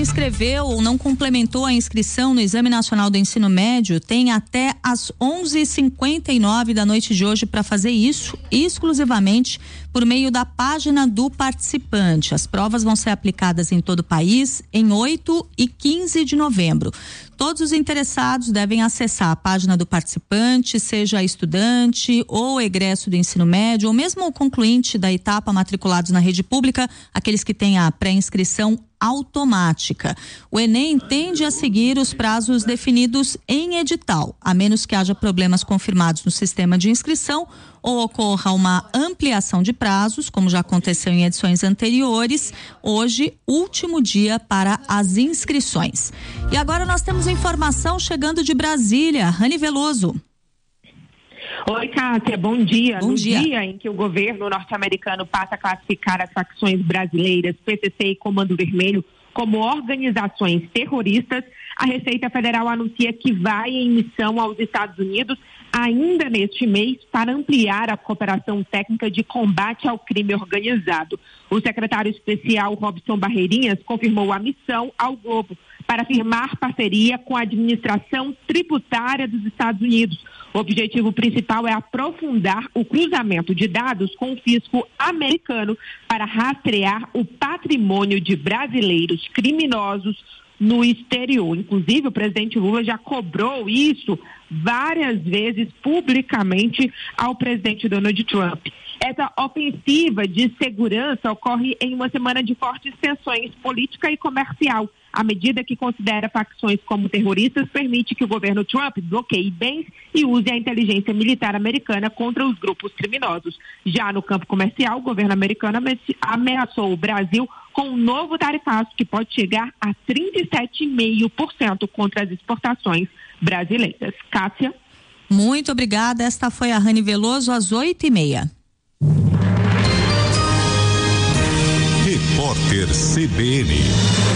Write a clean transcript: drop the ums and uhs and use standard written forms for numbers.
inscreveu ou não complementou a inscrição no Exame Nacional do Ensino Médio tem até às 11h59 da noite de hoje para fazer isso exclusivamente por meio da página do participante. As provas vão ser aplicadas em todo o país em 8 e 15 de novembro. Todos os interessados devem acessar a página do participante, seja estudante ou egresso do ensino médio, ou mesmo o concluinte da etapa matriculados na rede pública, aqueles que têm a pré-inscrição automática. O Enem tende a seguir os prazos definidos em edital, a menos que haja problemas confirmados no sistema de inscrição ou ocorra uma ampliação de prazos, como já aconteceu em edições anteriores. Hoje, último dia para as inscrições. E agora nós temos informação chegando de Brasília. Rani Veloso. Oi, Cássia, bom dia. Bom dia. No dia em que o governo norte-americano passa a classificar as facções brasileiras, PCC e Comando Vermelho, como organizações terroristas, a Receita Federal anuncia que vai em missão aos Estados Unidos ainda neste mês para ampliar a cooperação técnica de combate ao crime organizado. O secretário especial Robson Barreirinhas confirmou a missão ao Globo para firmar parceria com a administração tributária dos Estados Unidos. O objetivo principal é aprofundar o cruzamento de dados com o fisco americano para rastrear o patrimônio de brasileiros criminosos no exterior. Inclusive, o presidente Lula já cobrou isso várias vezes publicamente ao presidente Donald Trump. Essa ofensiva de segurança ocorre em uma semana de fortes tensões política e comercial. A medida que considera facções como terroristas permite que o governo Trump bloqueie bens e use a inteligência militar americana contra os grupos criminosos. Já no campo comercial, o governo americano ameaçou o Brasil com um novo tarifaço que pode chegar a 37,5% contra as exportações brasileiras. Cássia. Muito obrigada. Esta foi a Rani Veloso às 8h30. Repórter CBN.